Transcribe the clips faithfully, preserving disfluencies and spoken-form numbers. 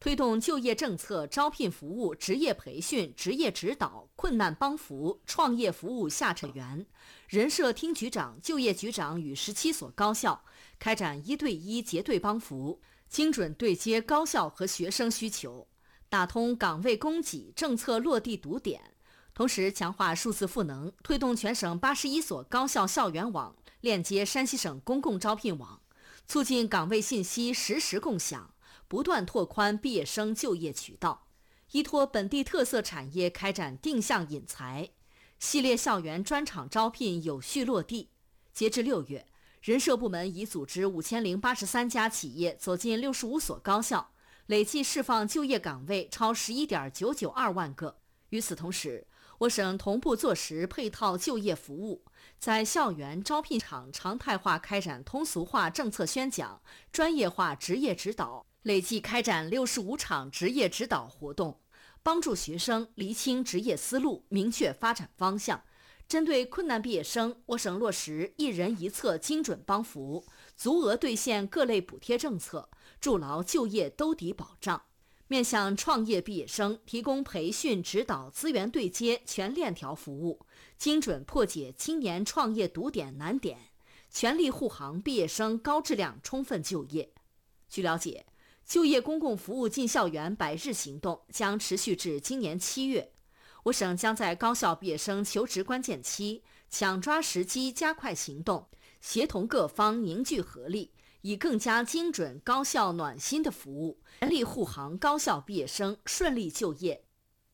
推动就业政策、招聘服务、职业培训、职业指导、困难帮扶、创业服务下沉员。人社厅局长、就业局长与十七所高校开展一对一结对帮扶，精准对接高校和学生需求，打通岗位供给、政策落地堵点。同时强化数字赋能，推动全省八十一所高校校园网链接山西省公共招聘网，促进岗位信息实时共享，不断拓宽毕业生就业渠道。依托本地特色产业开展定向引才，系列校园专场招聘有序落地。截至六月，人社部门已组织五千零八十三家企业走进六十五所高校，累计释放就业岗位超十一点九九二万个。与此同时，我省同步做实配套就业服务，在校园招聘场常态化开展通俗化政策宣讲、专业化职业指导，累计开展六十五场职业指导活动，帮助学生厘清职业思路，明确发展方向。针对困难毕业生，我省落实一人一策精准帮扶，足额兑现各类补贴政策，筑牢就业兜底保障。面向创业毕业生提供培训指导、资源对接全链条服务，精准破解青年创业堵点难点，全力护航毕业生高质量充分就业。据了解，就业公共服务进校园百日行动将持续至今年七月。我省将在高校毕业生求职关键期抢抓时机，加快行动，协同各方凝聚合力，以更加精准、高效、暖心的服务，全力护航高校毕业生顺利就业。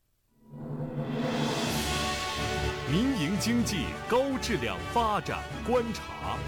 民营经济高质量发展观察。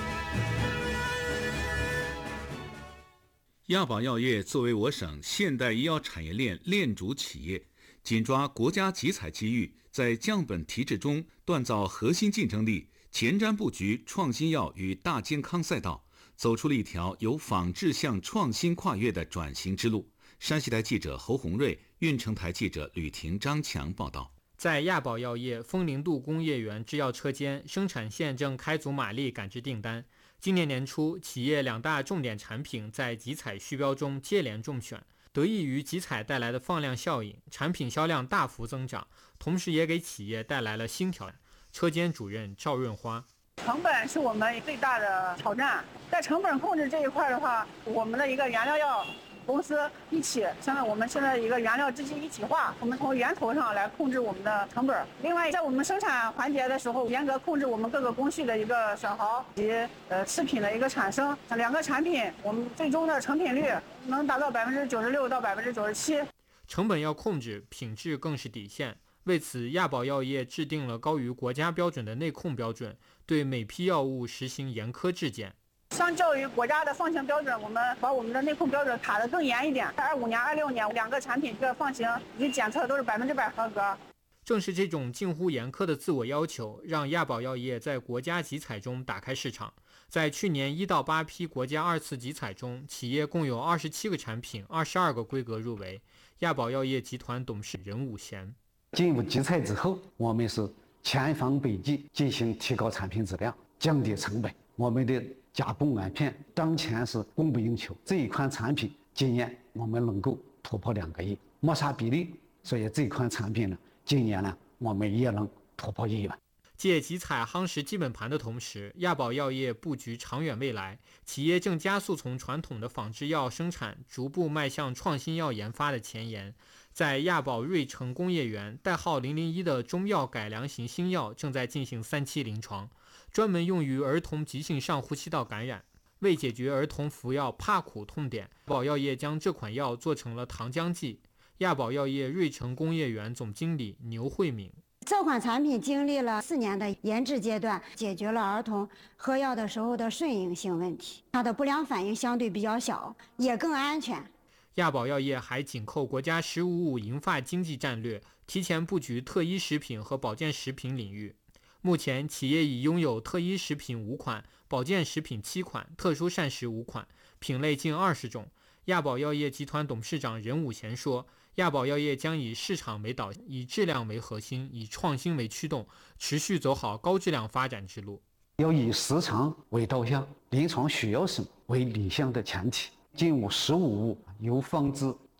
亚宝药业作为我省现代医药产业链链主企业，紧抓国家集采机遇，在降本提质中锻造核心竞争力，前瞻布局创新药与大健康赛道，走出了一条由仿制向创新跨越的转型之路。山西台记者侯红瑞、运城台记者吕婷、张强报道。 在亚宝药业丰陵渡工业园制药车间，生产线正开足马力赶制订单。今年年初，企业两大重点产品在集采续标中接连中选，得益于集采带来的放量效应，产品销量大幅增长，同时也给企业带来了新挑战。车间主任赵润花： 成本是我们最大的挑战，在成本控制这一块的话，我们的一个原料药公司一起，现在我们现在一个原料制剂一体化，我们从源头上来控制我们的成本。另外，在我们生产环节的时候，严格控制我们各个工序的一个损耗及呃次品的一个产生。两个产品，我们最终的成品率能达到百分之九十六到百分之九十七。 成本要控制，品质更是底线。为此，亚宝药业制定了高于国家标准的内控标准，对每批药物实行严苛质检。 相较于国家的放行标准，我们把我们的内控标准卡得更严一点。二五年、二六年两个产品的放行与检测都是百分之百合格。 正是这种近乎严苛的自我要求，让亚宝药业在国家集采中打开市场。在去年一到八批国家二次集采中，企业共有二十七个产品、二十二个规格入围。亚宝药业集团董事任武贤： 进入集采之后，我们是千方百计进行提高产品质量，降低成本。我们的加工按片当前是供不应求，这一款产品今年我们能够突破两个亿，磨砂比例，所以这款产品呢，今年呢我们也能突破亿元。 借集采夯实基本盘的同时，亚宝药业布局长远未来，企业正加速从传统的仿制药生产逐步迈向创新药研发的前沿。在亚宝瑞城工业园，代号零零一的中药改良型新药正在进行三期临床，专门用于儿童急性上呼吸道感染。为解决儿童服药怕苦痛点，亚宝药业将这款药做成了糖浆剂。亚宝药业瑞城工业园总经理牛慧敏： 这款产品经历了四年的研制阶段，解决了儿童喝药的时候的顺应性问题，它的不良反应相对比较小，也更安全。 亚宝药业还紧扣国家“十五五”银发经济战略，提前布局特医食品和保健食品领域。目前，企业已拥有特医食品五款、保健食品七款、特殊膳食五款，品类近二十种。亚宝药业集团董事长任武贤说：“亚宝药业将以市场为导向，以质量为核心，以创新为驱动，持续走好高质量发展之路。 要以市场为导向，临床需要什么为理想的前提，进入‘十五五’由仿制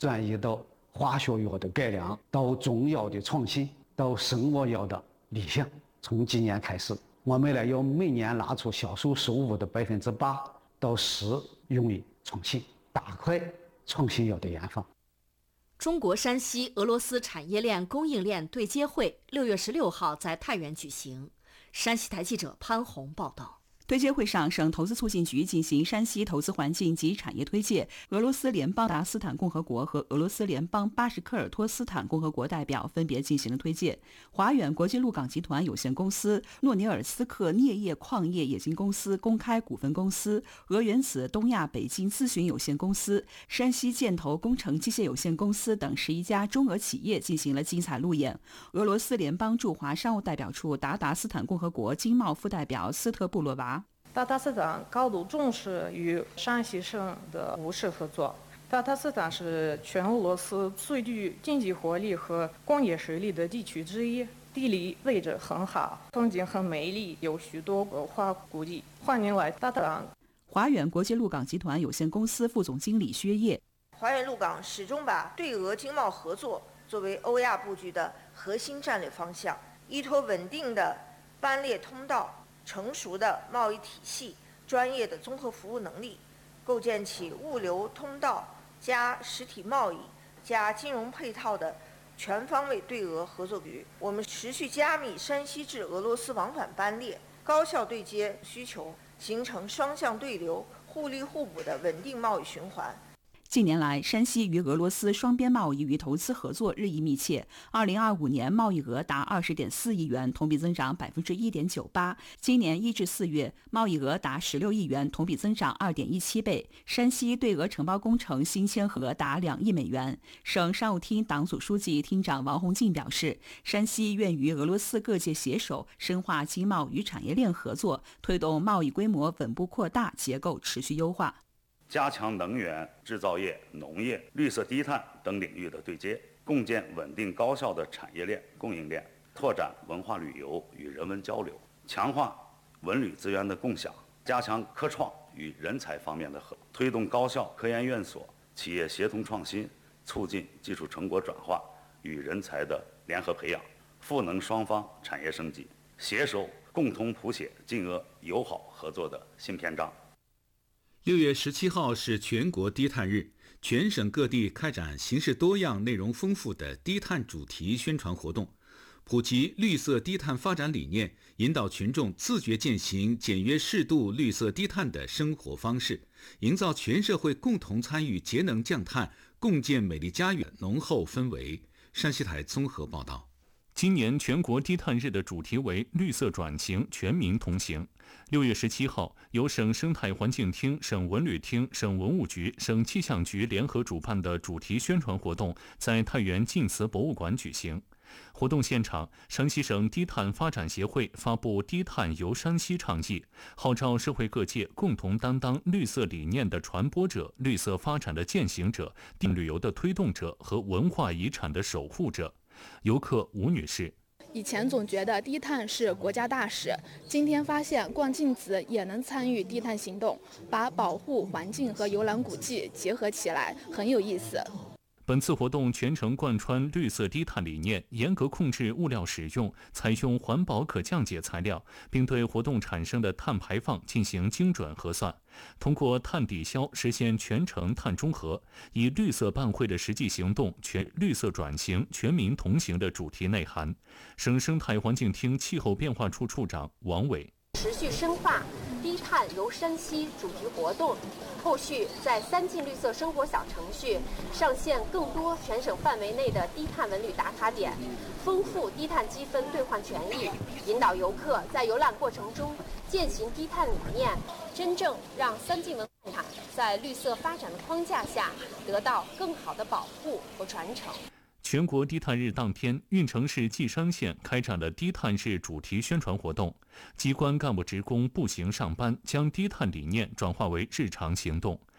转移到化学药的改良，到中药的创新，到生物药的理想。从今年开始，我们呢要每年拿出销售收入的百分之八到十用于创新，大块创新药的研发。 中国山西俄罗斯产业链供应链对接会六月十六号在太原举行。山西台记者潘红报道。 对接会上，省投资促进局进行山西投资环境及产业推介，俄罗斯联邦达斯坦共和国和俄罗斯联邦巴什科尔托斯坦共和国代表分别进行了推介。华远国际陆港集团有限公司、诺尼尔斯克镍业矿业冶金公司公开股份公司、俄原子东亚北京咨询有限公司、山西建投工程机械有限公司等十一家中俄企业进行了精彩路演。俄罗斯联邦驻华商务代表处达达斯坦共和国经贸副代表斯特布洛娃。 达达斯坦高度重视与山西省的务实合作。达达斯坦是全俄罗斯最具经济活力和工业实力的地区之一，地理位置很好，风景很美丽，有许多文化古迹。欢迎来达达。 华远国际陆港集团有限公司副总经理薛烨。 华远陆港始终把对俄经贸合作作为欧亚布局的核心战略方向，依托稳定的班列通道、成熟的贸易体系、专业的综合服务能力，构建起物流通道加实体贸易加金融配套的全方位对俄合作局。我们持续加密山西至俄罗斯往返班列，高效对接需求，形成双向对流、互利互补的稳定贸易循环。 近年来，山西与俄罗斯双边贸易与投资合作日益密切。二零二五年贸易额达二十点四亿元，同比增长百分之一点九八。今年一至四月，贸易额达十六亿元，同比增长二点一七倍。山西对俄承包工程新签合达两亿美元。省商务厅党组书记、厅长王洪进表示，山西愿与俄罗斯各界携手，深化经贸与产业链合作，推动贸易规模稳步扩大，结构持续优化。 加强能源、制造业、农业、绿色低碳等领域的对接，共建稳定高效的产业链、供应链，拓展文化旅游与人文交流，强化文旅资源的共享，加强科创与人才方面的合作，推动高校、科研院所、企业协同创新，促进技术成果转化与人才的联合培养，赋能双方产业升级，携手共同谱写晋俄友好合作的新篇章。 六月十七号是全国低碳日，全省各地开展形式多样、内容丰富的低碳主题宣传活动，普及绿色低碳发展理念，引导群众自觉践行简约适度、绿色低碳的生活方式，营造全社会共同参与节能降碳、共建美丽家园浓厚氛围。山西台综合报道。 今年全国低碳日的主题为绿色转型，全民同行。六月十七号，由省生态环境厅、省文旅厅、省文物局、省气象局联合主办的主题宣传活动在太原晋祠博物馆举行。活动现场，山西省低碳发展协会发布低碳游山西倡议，号召社会各界共同担当绿色理念的传播者、绿色发展的践行者、低碳旅游的推动者和文化遗产的守护者。游客吴女士： 以前总觉得低碳是国家大事，今天发现逛晋祠也能参与低碳行动，把保护环境和游览古迹结合起来，很有意思。 本次活动全程贯穿绿色低碳理念，严格控制物料使用，采用环保可降解材料，并对活动产生的碳排放进行精准核算，通过碳抵消实现全程碳中和，以绿色办会的实际行动全绿色转型、全民同行的主题内涵。省生态环境厅气候变化处处长王伟： 持续深化低碳游山西主题活动，后续在三晋绿色生活小程序上线更多全省范围内的低碳文旅打卡点，丰富低碳积分兑换权益，引导游客在游览过程中践行低碳理念，真正让三晋文化遗产在绿色发展的框架下得到更好的保护和传承。 全国低碳日当天，运城市稷山县开展了低碳日主题宣传活动，机关干部职工步行上班，将低碳理念转化为日常行动。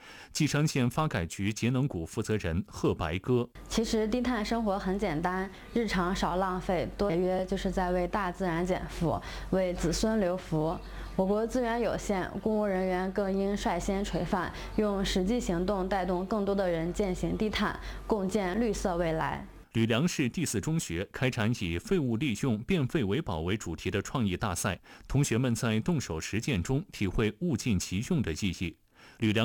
稷山县发改局节能谷负责人贺白鸽： 其实低碳生活很简单，日常少浪费，多节约，就是在为大自然减负，为子孙留福。我国资源有限，公务人员更应率先垂范，用实际行动带动更多的人践行低碳，共建绿色未来。 吕梁市第四中学开展以废物利用、变废为宝为主题的创意大赛，同学们在动手实践中体会物尽其用的意义。吕梁